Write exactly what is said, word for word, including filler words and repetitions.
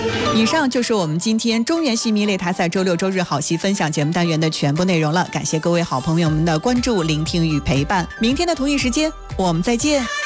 以上就是我们今天中原戏迷擂台赛周六周日好戏分享节目单元的全部内容了，感谢各位好朋友们的关注、聆听与陪伴。明天的同一时间我们再见。